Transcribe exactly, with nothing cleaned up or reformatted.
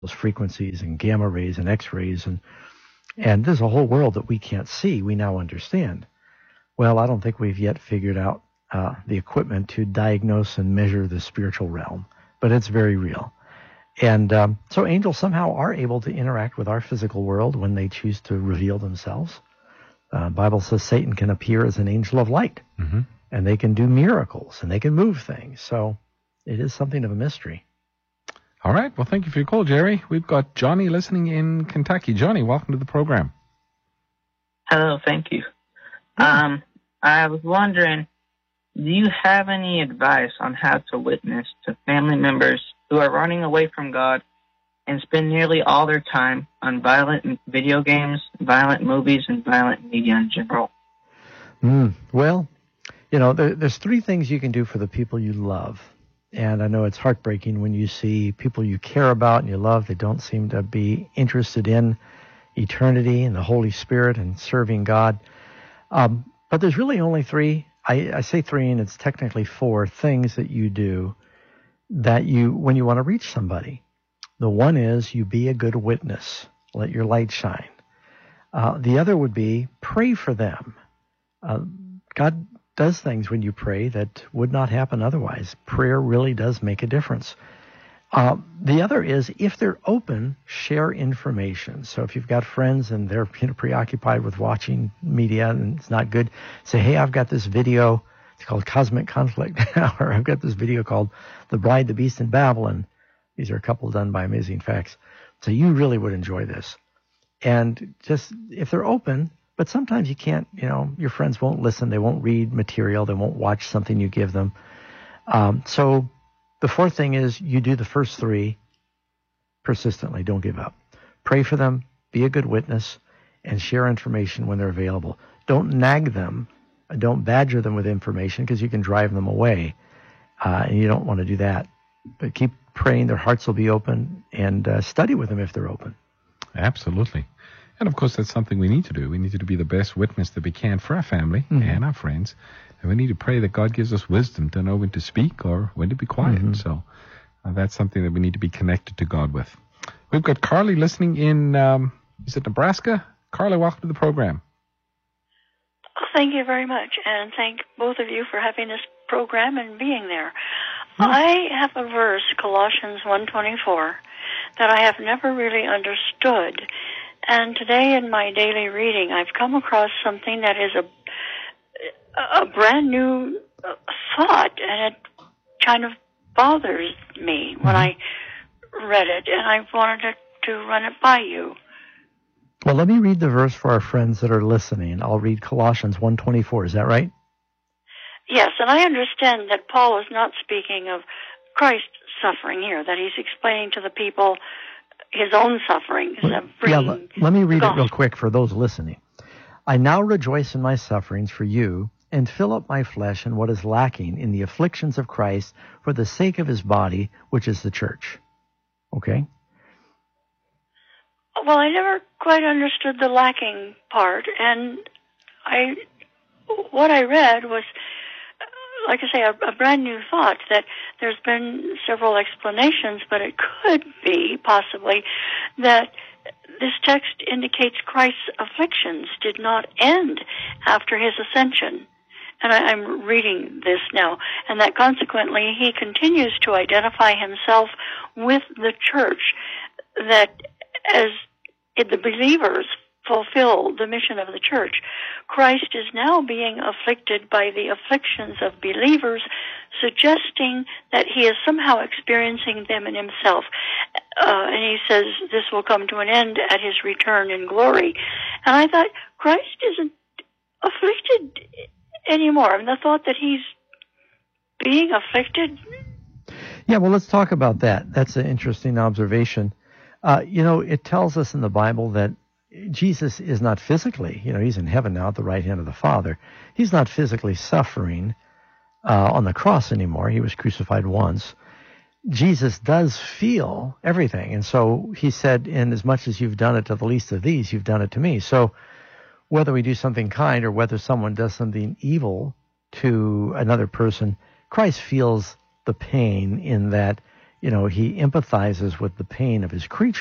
those frequencies and gamma rays and X-rays, and and there's a whole world that we can't see, we now understand. Well, I don't think we've yet figured out uh, the equipment to diagnose and measure the spiritual realm, but it's very real. And um, so angels somehow are able to interact with our physical world when they choose to reveal themselves. Uh, Bible says Satan can appear as an angel of light, mm-hmm. and they can do miracles, and they can move things. So it is something of a mystery. All right. Well, thank you for your call, Jerry. We've got Johnny listening in Kentucky. Johnny, welcome to the program. Hello, thank you. Yeah. Um, I was wondering, do you have any advice on how to witness to family members who are running away from God and spend nearly all their time on violent video games, violent movies, and violent media in general? Mm, well, you know, there, there's three things you can do for the people you love. And I know it's heartbreaking when you see people you care about and you love, they don't seem to be interested in eternity and the Holy Spirit and serving God. Um, but there's really only three, I, I say three, and it's technically four things that you do that you, when you want to reach somebody. The one is you be a good witness. Let your light shine. Uh, the other would be pray for them. Uh, God does things when you pray that would not happen otherwise. Prayer really does make a difference. Uh, the other is, if they're open, share information. So if you've got friends and they're you know, preoccupied with watching media and it's not good, say, hey, I've got this video. It's called Cosmic Conflict. Or I've got this video called The Bride, the Beast, and Babylon. These are a couple done by Amazing Facts. So you really would enjoy this. And just, if they're open, but sometimes you can't, you know, your friends won't listen. They won't read material. They won't watch something you give them. Um, so the fourth thing is you do the first three persistently. Don't give up. Pray for them, be a good witness, and share information when they're available. Don't nag them. Don't badger them with information because you can drive them away, uh, and you don't want to do that. But keep praying. Their hearts will be open, and uh, study with them if they're open. Absolutely. And, of course, that's something we need to do. We need to be the best witness that we can for our family mm-hmm. and our friends. And we need to pray that God gives us wisdom to know when to speak or when to be quiet. Mm-hmm. So uh, that's something that we need to be connected to God with. We've got Carly listening in, um, is it Nebraska? Carly, welcome to the program. Oh, thank you very much. And thank both of you for having this program and being there. Mm-hmm. I have a verse, Colossians one twenty-four, that I have never really understood. And today in my daily reading, I've come across something that is a, a brand new thought, and it kind of bothers me when mm-hmm. I read it, and I wanted to, to run it by you. Well, let me read the verse for our friends that are listening. I'll read Colossians one twenty-four. Is that right? Yes, and I understand that Paul is not speaking of Christ's suffering here, that he's explaining to the people his own sufferings. Well, yeah, let, let me read it real quick for those listening. I now rejoice in my sufferings for you and fill up my flesh in what is lacking in the afflictions of Christ for the sake of his body, which is the church. Okay? Well, I never quite understood the lacking part, and I, what I read was, like I say, a, a brand new thought that there's been several explanations, but it could be possibly that this text indicates Christ's afflictions did not end after his ascension. And I, I'm reading this now, and that consequently he continues to identify himself with the church, that as the believers fulfill the mission of the church, Christ is now being afflicted by the afflictions of believers, suggesting that he is somehow experiencing them in himself. Uh, and he says this will come to an end at his return in glory. And I thought, Christ isn't afflicted anymore. And the thought that he's being afflicted. Yeah, well, let's talk about that. That's an interesting observation. Uh, you know, it tells us in the Bible that Jesus is not physically, you know, he's in heaven now at the right hand of the Father. He's not physically suffering uh, on the cross anymore. He was crucified once. Jesus does feel everything. And so he said, in as much as you've done it to the least of these, you've done it to me. So whether we do something kind or whether someone does something evil to another person, Christ feels the pain in that you know, he empathizes with the pain of his creatures.